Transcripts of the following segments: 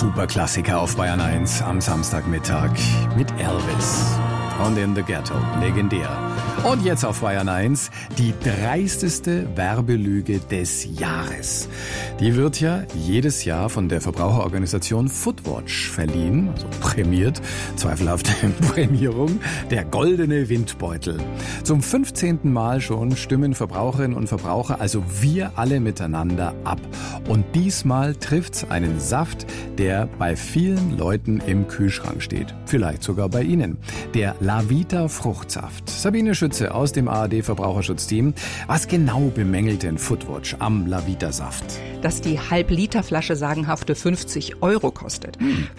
Superklassiker auf Bayern 1 am Samstagmittag mit Elvis und In the Ghetto, legendär. Und jetzt auf Bayern 1 die dreisteste Werbelüge des Jahres. Die wird ja jedes Jahr von der Verbraucherorganisation Footwatch verliehen, also prämiert, zweifelhafte Prämierung, der goldene Windbeutel. Zum 15. Mal schon stimmen Verbraucherinnen und Verbraucher, also wir alle miteinander ab. Und diesmal trifft's einen Saft, der bei vielen Leuten im Kühlschrank steht. Vielleicht sogar bei Ihnen. Der Lavita Fruchtsaft. Sabine Schütze aus dem ARD-Verbraucherschutzteam. Was genau bemängelt denn Footwatch am Lavita-Saft? Dass die Halb-Liter-Flasche sagenhafte 50 € kostet.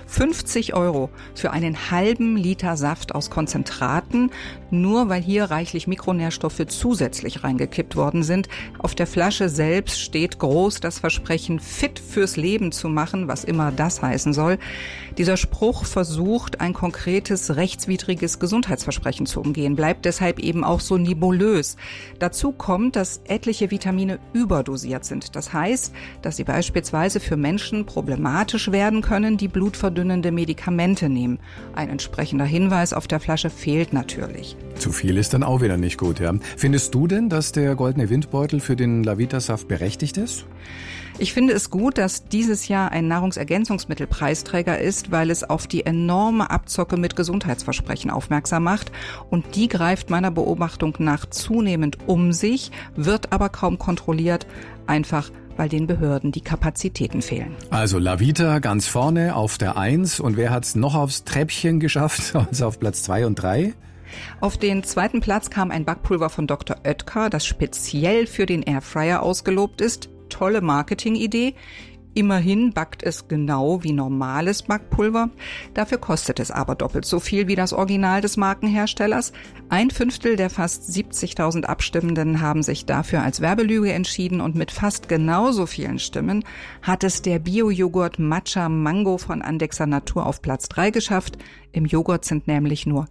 50 € für einen halben Liter Saft aus Konzentraten, nur weil hier reichlich Mikronährstoffe zusätzlich reingekippt worden sind. Auf der Flasche selbst steht groß das Versprechen, fit fürs Leben zu machen, was immer das heißen soll. Dieser Spruch versucht, ein konkretes, rechtswidriges Gesundheitsversprechen zu umgehen, bleibt deshalb eben auch so nebulös. Dazu kommt, dass etliche Vitamine überdosiert sind. Das heißt, dass sie beispielsweise für Menschen problematisch werden können, die blutverdünnende Medikamente nehmen. Ein entsprechender Hinweis auf der Flasche fehlt natürlich. Zu viel ist dann auch wieder nicht gut, ja. Findest du denn, dass der goldene Windbeutel für den Lavita-Saft berechtigt ist? Ich finde es gut, dass dieses Jahr ein Nahrungsergänzungsmittelpreisträger ist, weil es auf die enorme Abzocke mit Gesundheitsversprechen aufmerksam macht. Und die greift meiner Beobachtung nach zunehmend um sich, wird aber kaum kontrolliert, einfach weil den Behörden die Kapazitäten fehlen. Also Lavita ganz vorne auf der 1. Und wer hat's noch aufs Treppchen geschafft? Also auf Platz 2 und 3? Auf den zweiten Platz kam ein Backpulver von Dr. Oetker, das speziell für den Airfryer ausgelobt ist. Tolle Marketingidee. Immerhin backt es genau wie normales Backpulver. Dafür kostet es aber doppelt so viel wie das Original des Markenherstellers. 1/5 der fast 70.000 Abstimmenden haben sich dafür als Werbelüge entschieden und mit fast genauso vielen Stimmen hat es der Bio-Joghurt Matcha Mango von Andexer Natur auf Platz 3 geschafft. Im Joghurt sind nämlich nur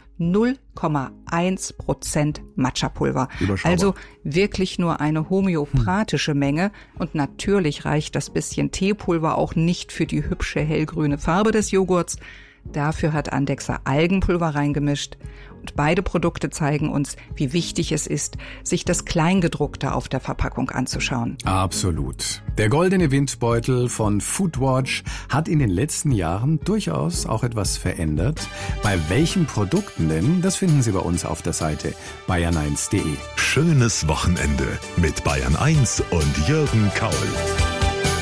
0,1% Matcha-Pulver. Also wirklich nur eine homöopathische Menge. Und natürlich reicht das bisschen Teepulver auch nicht für die hübsche hellgrüne Farbe des Joghurts. Dafür hat Andexer Algenpulver reingemischt. Und beide Produkte zeigen uns, wie wichtig es ist, sich das Kleingedruckte auf der Verpackung anzuschauen. Absolut. Der goldene Windbeutel von Footwatch hat in den letzten Jahren durchaus auch etwas verändert. Bei welchen Produkten denn? Das finden Sie bei uns auf der Seite bayern1.de. Schönes Wochenende mit Bayern 1 und Jürgen Kaul.